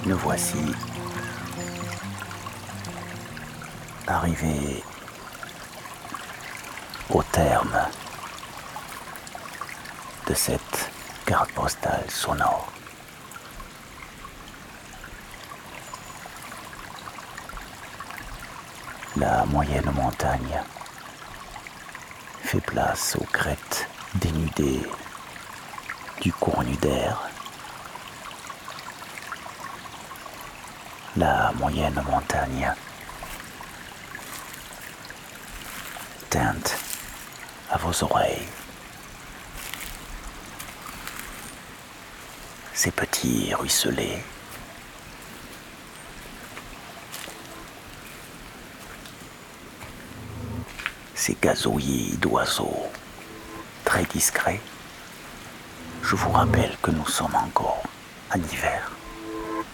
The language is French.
Nous voici arrivés au terme de cette carte postale sonore. La moyenne montagne fait place aux crêtes dénudées du contenu d'air. La moyenne montagne teinte à vos oreilles ces petits ruisselets, ces gazouillis d'oiseaux très discrets. Je vous rappelle que nous sommes encore en hiver.